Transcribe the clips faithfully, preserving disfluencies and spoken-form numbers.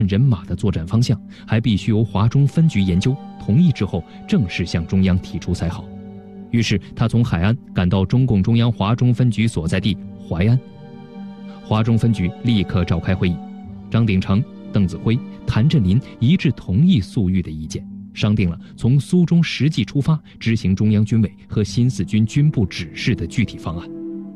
人马的作战方向，还必须由华中分局研究同意之后，正式向中央提出才好。于是他从海安赶到中共中央华中分局所在地淮安。华中分局立刻召开会议，张鼎丞、邓子恢、谭震林一致同意粟裕的意见，商定了从苏中实际出发执行中央军委和新四军军部指示的具体方案。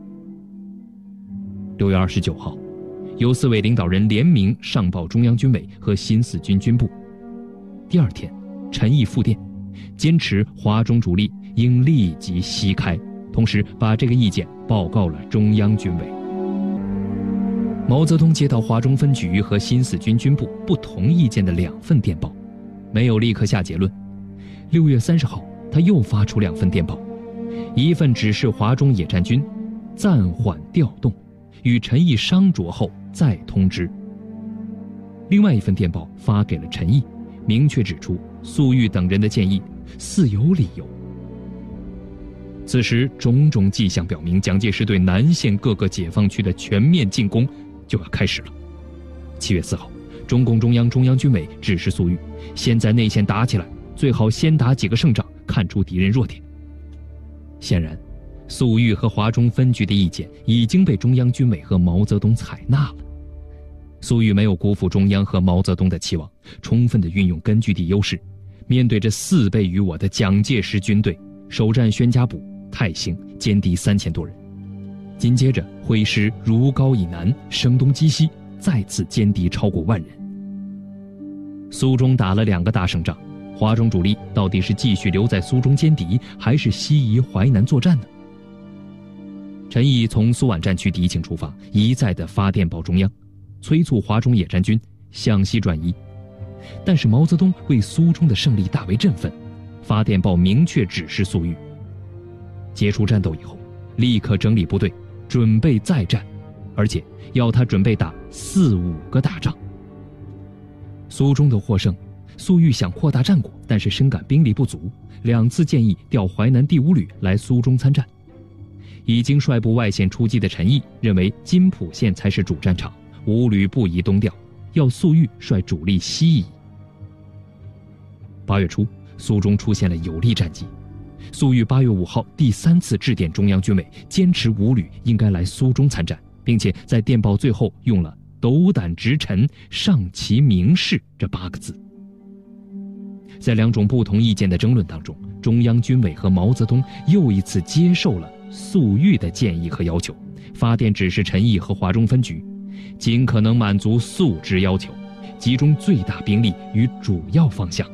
六月二十九号，由四位领导人联名上报中央军委和新四军军部。第二天，陈毅复电，坚持华中主力应立即西开，同时把这个意见报告了中央军委。毛泽东接到华中分局和新四军军部不同意见的两份电报，没有立刻下结论。六月三十号，他又发出两份电报，一份指示华中野战军暂缓调动，与陈毅商酌后再通知。另外一份电报发给了陈毅，明确指出粟裕等人的建议似有理由。此时种种迹象表明，蒋介石对南线各个解放区的全面进攻就要开始了。七月四号，中共中央中央军委指示粟裕，先在内线打起来，最好先打几个胜仗，看出敌人弱点。显然，粟裕和华中分局的意见已经被中央军委和毛泽东采纳了。粟裕没有辜负中央和毛泽东的期望，充分地运用根据地优势，面对着四倍于我的蒋介石军队，首战宣家堡、泰兴，歼敌三千多人。紧接着挥师如皋以南，声东击西，再次歼敌超过万人。苏中打了两个大胜仗，华中主力到底是继续留在苏中歼敌，还是西移淮南作战呢？陈毅从苏皖战区敌情出发，一再地发电报中央，催促华中野战军向西转移。但是毛泽东为苏中的胜利大为振奋，发电报明确指示粟裕，结束战斗以后，立刻整理部队，准备再战，而且要他准备打四五个大仗。苏中的获胜，粟裕想扩大战果，但是深感兵力不足，两次建议调淮南第五旅来苏中参战。已经率部外线出击的陈毅认为津浦线才是主战场，五旅不宜东调，要粟裕率主力西移。八月初，苏中出现了有利战机，粟裕八月五号第三次致电中央军委，坚持五旅应该来苏中参战，并且在电报最后用了斗胆直陈，上其明示这八个字。在两种不同意见的争论当中，中央军委和毛泽东又一次接受了粟裕的建议和要求，发电指示陈毅和华中分局尽可能满足粟之要求，集中最大兵力于主要方向。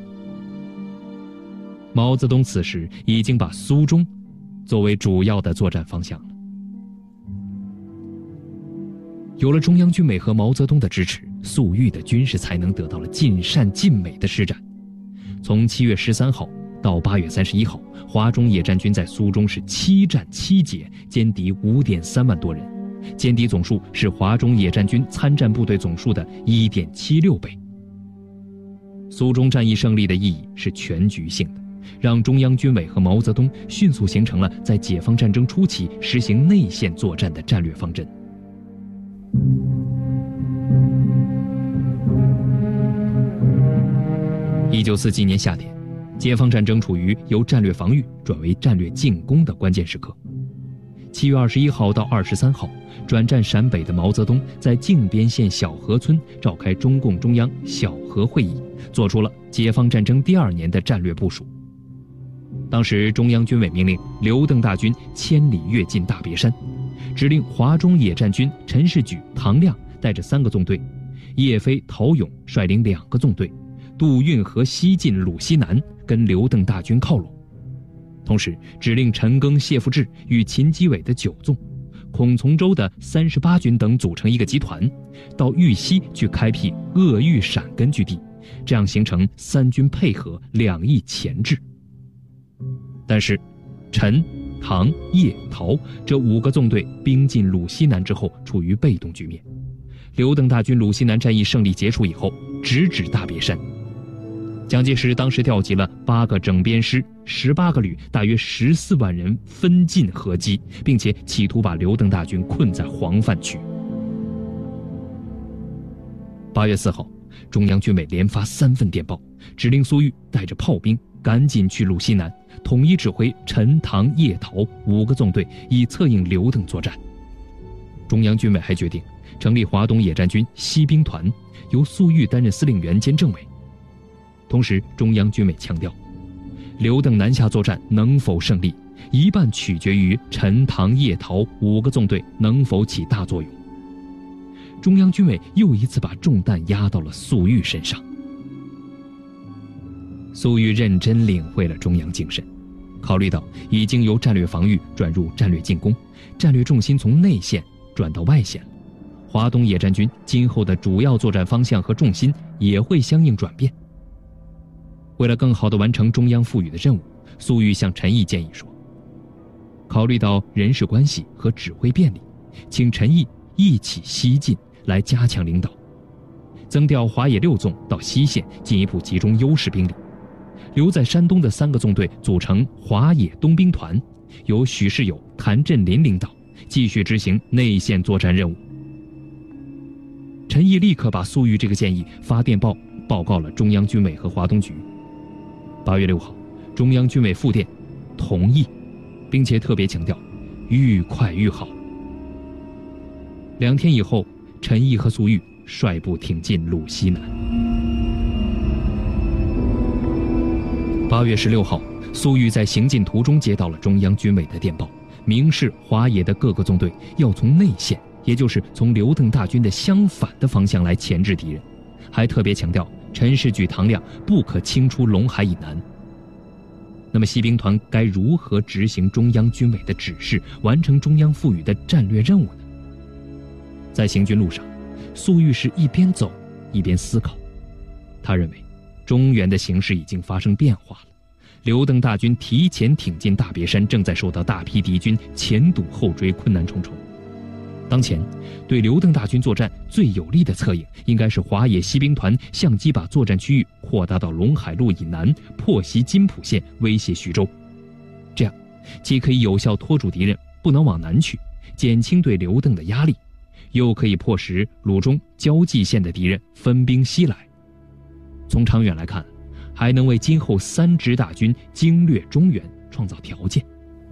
毛泽东此时已经把苏中作为主要的作战方向了。有了中央军委和毛泽东的支持，粟裕的军事才能得到了尽善尽美的施展。从七月十三号到八月三十一号，华中野战军在苏中是七战七捷，歼敌五点三万多人，歼敌总数是华中野战军参战部队总数的一点七六倍。苏中战役胜利的意义是全局性的，让中央军委和毛泽东迅速形成了在解放战争初期实行内线作战的战略方针。一九四七年夏天，解放战争处于由战略防御转为战略进攻的关键时刻。七月二十一号到二十三号，转战陕北的毛泽东在靖边县小河村召开中共中央小河会议，做出了解放战争第二年的战略部署。当时中央军委命令刘邓大军千里跃进大别山，指令华中野战军陈士举、唐亮带着三个纵队，叶飞、陶勇率领两个纵队，渡运河西进鲁西南，跟刘邓大军靠拢。同时指令陈赓、谢富治与秦基伟的九纵、孔从周的三十八军等组成一个集团，到豫西去开辟鄂豫陕根据地，这样形成三军配合，两翼钳制。但是陈、唐、叶、陶这五个纵队兵进鲁西南之后处于被动局面。刘邓大军鲁西南战役胜利结束以后，直指大别山。蒋介石当时调集了八个整编师、十八个旅，大约十四万人分进合击，并且企图把刘邓大军困在黄泛区。八月四号， 中央军委连发三份电报，指令粟裕带着炮兵赶紧去鲁西南，统一指挥陈、唐、叶、陶五个纵队，以策应刘邓作战。中央军委还决定成立华东野战军西兵团，由粟裕担任司令员兼政委。同时，中央军委强调，刘邓南下作战能否胜利，一半取决于陈、唐、叶、陶五个纵队能否起大作用。中央军委又一次把重担压到了粟裕身上。粟裕认真领会了中央精神，考虑到已经由战略防御转入战略进攻，战略重心从内线转到外线了，华东野战军今后的主要作战方向和重心也会相应转变。为了更好地完成中央赋予的任务，粟裕向陈毅建议说，考虑到人事关系和指挥便利，请陈毅一起西进来加强领导，增调华野六纵到西线进一步集中优势兵力，留在山东的三个纵队组成华野东兵团，由许世友、谭震林领导，继续执行内线作战任务。陈毅立刻把粟裕这个建议发电报报告了中央军委和华东局。八月六号，中央军委复电同意，并且特别强调愈快愈好。两天以后，陈毅和粟裕率部挺进鲁西南。八月十六号，粟裕在行进途中接到了中央军委的电报，明示华野的各个纵队要从内线，也就是从刘邓大军的相反的方向来钳制敌人，还特别强调陈士举、唐亮不可轻出陇海以南。那么西兵团该如何执行中央军委的指示，完成中央赋予的战略任务呢？在行军路上，粟裕是一边走一边思考。他认为中原的形势已经发生变化了，刘邓大军提前挺进大别山，正在受到大批敌军前堵后追，困难重重。当前对刘邓大军作战最有力的策应，应该是华野西兵团相机把作战区域扩大到陇海路以南，破袭津浦线，威胁徐州。这样既可以有效拖住敌人不能往南去，减轻对刘邓的压力，又可以迫使鲁中交际线的敌人分兵西来。从长远来看，还能为今后三支大军经略中原创造条件。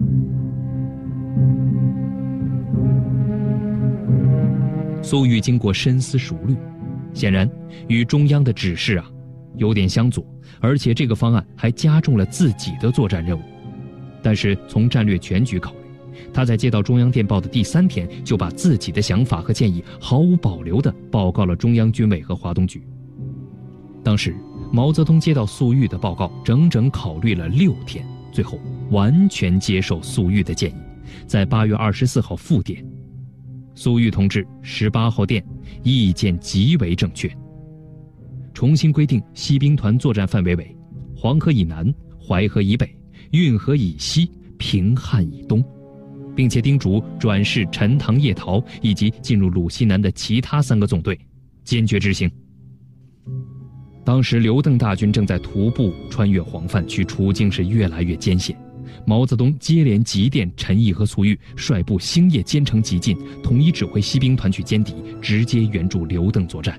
粟裕经过深思熟虑，显然与中央的指示啊有点相左，而且这个方案还加重了自己的作战任务。但是从战略全局考虑，他在接到中央电报的第三天，就把自己的想法和建议毫无保留地报告了中央军委和华东局。当时毛泽东接到粟裕的报告，整整考虑了六天，最后完全接受粟裕的建议，在八月二十四号复电。粟裕同志十八号电，意见极为正确，重新规定西兵团作战范围为黄河以南、淮河以北、运河以西、平汉以东，并且叮嘱转世陈、唐、叶、陶以及进入鲁西南的其他三个纵队坚决执行。当时刘邓大军正在徒步穿越黄泛区，处境是越来越艰险。毛泽东接连急电陈毅和粟裕，率部星夜兼程急进，统一指挥西兵团去歼敌，直接援助刘邓作战。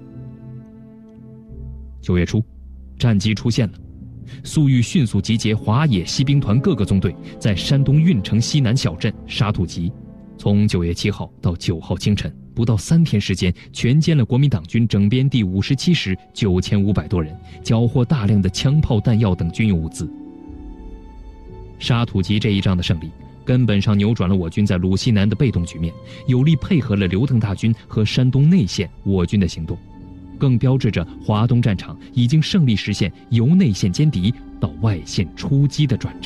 九月初，战机出现了，粟裕迅速集结华野西兵团各个纵队，在山东运城西南小镇沙土集，从九月七号到九号清晨，不到三天时间，全歼了国民党军整编第五十七师九千五百多人，缴获大量的枪炮、弹药等军用物资。沙土集这一仗的胜利，根本上扭转了我军在鲁西南的被动局面，有力配合了刘邓大军和山东内线我军的行动，更标志着华东战场已经胜利实现由内线歼敌到外线出击的转折。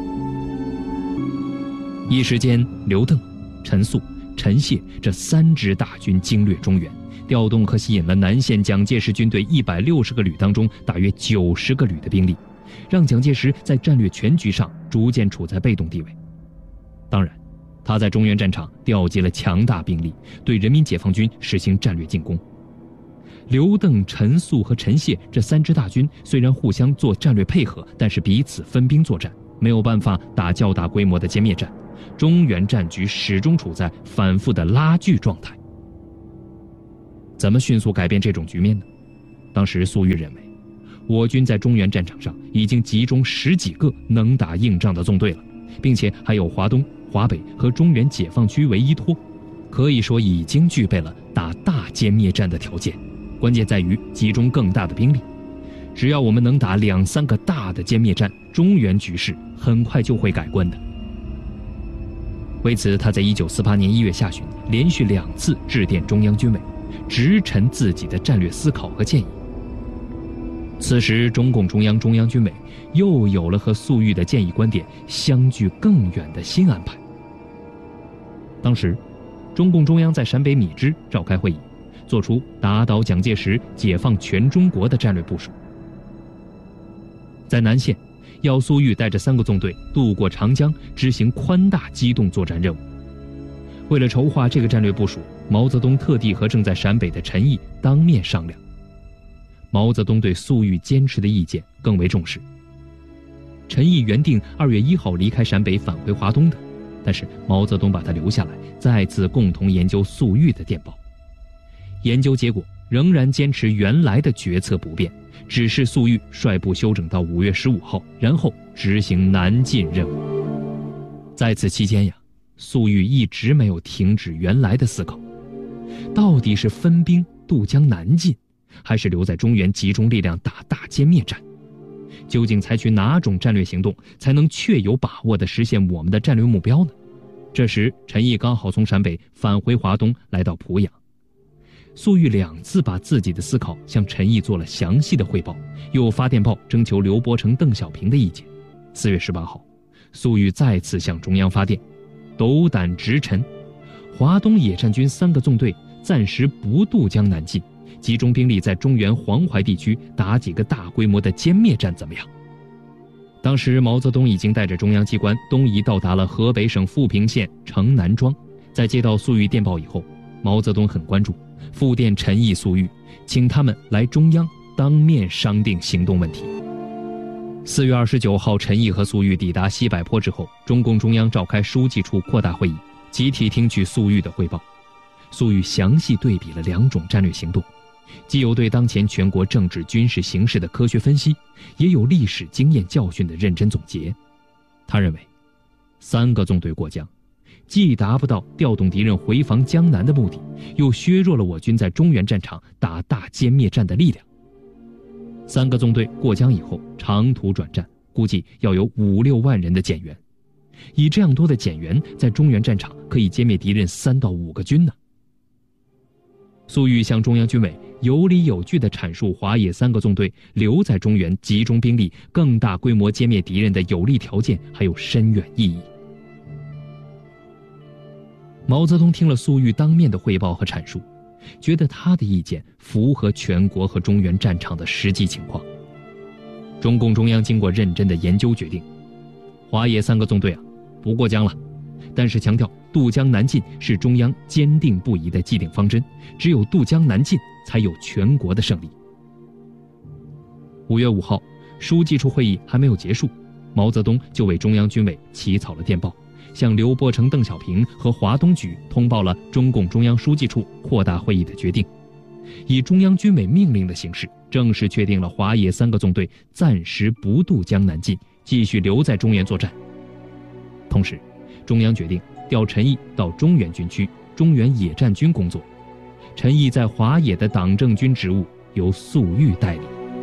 一时间，刘邓、陈粟、陈谢这三支大军经略中原，调动和吸引了南线蒋介石军队一百六十个旅当中大约九十个旅的兵力，让蒋介石在战略全局上逐渐处在被动地位。当然，他在中原战场调集了强大兵力，对人民解放军实行战略进攻。刘邓、陈粟和陈谢这三支大军虽然互相做战略配合，但是彼此分兵作战，没有办法打较大规模的歼灭战，中原战局始终处在反复的拉锯状态。怎么迅速改变这种局面呢？ 当时粟裕认为，我军在中原战场上已经集中十几个能打硬仗的纵队了，并且还有华东、华北和中原解放区为依托，可以说已经具备了打大歼灭战的条件。关键在于集中更大的兵力，只要我们能打两三个大的歼灭战，中原局势很快就会改观的。为此，他在一九四八年一月下旬连续两次致电中央军委，直陈自己的战略思考和建议。此时，中共中央中央军委又有了和粟裕的建议观点相距更远的新安排。当时，中共中央在陕北米脂召开会议，做出打倒蒋介石、解放全中国的战略部署。在南线，要粟裕带着三个纵队渡过长江，执行宽大机动作战任务。为了筹划这个战略部署，毛泽东特地和正在陕北的陈毅当面商量。毛泽东对粟裕坚持的意见更为重视。陈毅原定二月一号离开陕北返回华东的，但是毛泽东把他留下来，再次共同研究粟裕的电报。研究结果仍然坚持原来的决策不变，指示粟裕率部休整到五月十五号，然后执行南进任务。在此期间呀，粟裕一直没有停止原来的思考，到底是分兵渡江南进，还是留在中原集中力量打大歼灭战？究竟采取哪种战略行动才能确有把握地实现我们的战略目标呢？这时，陈毅刚好从陕北返回华东，来到濮阳。粟裕两次把自己的思考向陈毅做了详细的汇报，又发电报征求刘伯承、邓小平的意见。四月十八号，粟裕再次向中央发电，斗胆直陈：华东野战军三个纵队暂时不渡江南进，集中兵力在中原黄淮地区打几个大规模的歼灭战怎么样？当时毛泽东已经带着中央机关东移到达了河北省富平县城南庄。在接到粟裕电报以后，毛泽东很关注，复电陈毅、粟裕，请他们来中央当面商定行动问题。四月二十九号，陈毅和粟裕抵达西柏坡之后，中共中央召开书记处扩大会议，集体听取粟裕的汇报。粟裕详细对比了两种战略行动，既有对当前全国政治军事形势的科学分析，也有历史经验教训的认真总结。他认为，三个纵队过江，既达不到调动敌人回防江南的目的，又削弱了我军在中原战场打大歼灭战的力量。三个纵队过江以后，长途转战，估计要有五六万人的减员。以这样多的减员，在中原战场可以歼灭敌人三到五个军呢。粟裕向中央军委有理有据地阐述华野三个纵队留在中原集中兵力、更大规模歼灭敌人的有利条件，还有深远意义。毛泽东听了粟裕当面的汇报和阐述，觉得他的意见符合全国和中原战场的实际情况。中共中央经过认真的研究决定，华野三个纵队啊不过江了，但是强调渡江南进是中央坚定不移的既定方针，只有渡江南进才有全国的胜利。五月五号，书记处会议还没有结束，毛泽东就为中央军委起草了电报，向刘伯承、邓小平和华东局通报了中共中央书记处扩大会议的决定，以中央军委命令的形式，正式确定了华野三个纵队暂时不渡江南进，继续留在中原作战。同时，中央决定调陈毅到中原军区中原野战军工作，陈毅在华野的党政军职务由粟裕代理。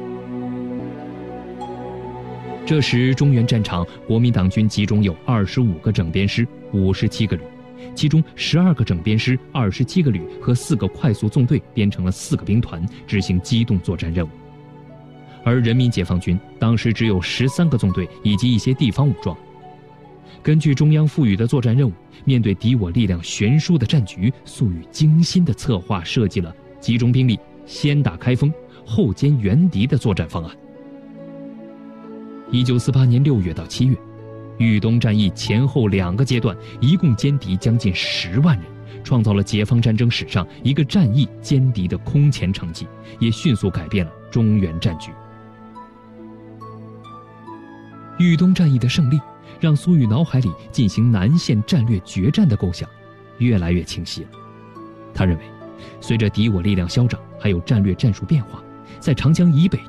这时，中原战场国民党军集中有二十五个整编师、五十七个旅，其中十二个整编师、二十七个旅和四个快速纵队编成了四个兵团，执行机动作战任务。而人民解放军当时只有十三个纵队以及一些地方武装。根据中央赋予的作战任务，面对敌我力量悬殊的战局，粟裕精心地策划设计了集中兵力、先打开封、后歼援敌的作战方案。一九四八年六月到七月，豫东战役前后两个阶段，一共歼敌将近十万人，创造了解放战争史上一个战役歼敌的空前成绩，也迅速改变了中原战局。豫东战役的胜利，让粟裕脑海里进行南线战略决战的构想越来越清晰了。他认为，随着敌我力量消长，还有战略战术变化， 在长江以北